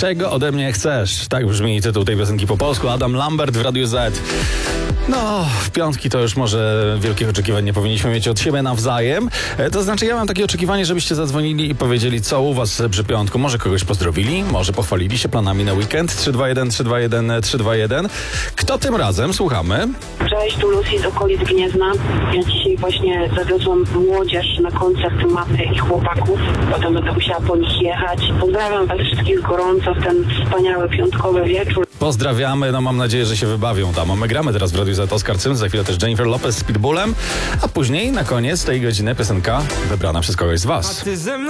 Czego ode mnie chcesz? Tak brzmi tytuł tej piosenki po polsku. Adam Lambert w Radiu Z. No, w piątki to już może wielkich oczekiwań nie powinniśmy mieć od siebie nawzajem. To znaczy, ja mam takie oczekiwanie, żebyście zadzwonili i powiedzieli, co u was przy piątku. Może kogoś pozdrowili, może pochwalili się planami na weekend. 321 321 321. Kto tym razem? Słuchamy. Cześć, tu Lucy z okolic Gniezna. Ja dzisiaj właśnie zawiozłam młodzież na koncert mamy i chłopaków. Potem będę musiała po nich jechać. Pozdrawiam was wszystkich gorąco w ten wspaniały piątkowy wieczór. Pozdrawiamy, no mam nadzieję, że się wybawią tam. A my gramy teraz w Radiu Z Oskar Cyms, za chwilę też Jennifer Lopez z Pitbullem, a później na koniec tej godziny piosenka wybrana przez kogoś z was.